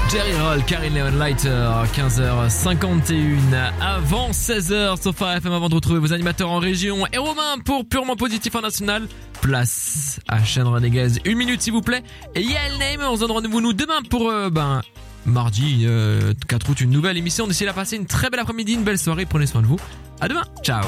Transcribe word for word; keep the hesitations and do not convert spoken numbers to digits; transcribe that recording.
Jerry Roll, Karine Leon Lighter, quinze heures cinquante et une avant seize heures sur Phare F M, avant de retrouver vos animateurs en région et Romain pour Purement Positif International. Place à Shane Rodriguez, une minute s'il vous plaît. Et Yael Name, on se donne rendez-vous nous demain pour euh, ben mardi euh, quatre août, une nouvelle émission. D'ici là, passez une très belle après-midi, une belle soirée, prenez soin de vous. À demain, ciao.